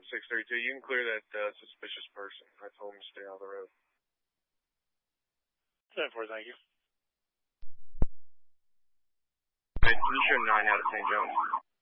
632. You can clear that suspicious person. I told him to stay out of the road. 10-4, thank you. Can you show 9 out of St. John's?